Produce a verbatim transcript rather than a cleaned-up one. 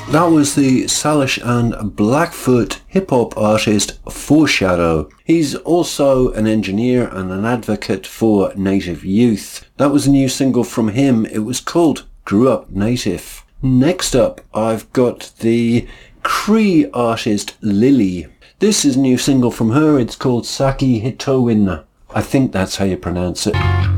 That was the Salish and Blackfoot hip-hop artist Foreshadow. He's also an engineer and an advocate for Native youth. That was a new single from him. It was called Grew Up Native. Next up, I've got the Cree artist Lily. This is a new single from her. It's called Saki Hitowin. I think that's how you pronounce it.